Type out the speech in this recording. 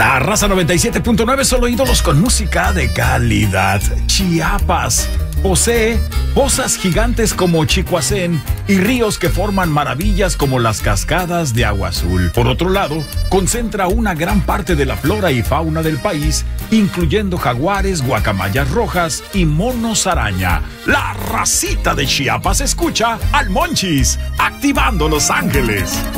La Raza 97.9, solo ídolos con música de calidad. Chiapas posee pozas gigantes como Chicoacén y ríos que forman maravillas como las cascadas de Agua Azul. Por otro lado, concentra una gran parte de la flora y fauna del país, incluyendo jaguares, guacamayas rojas y monos araña. La Racita de Chiapas escucha al Monchis, activando Los Ángeles.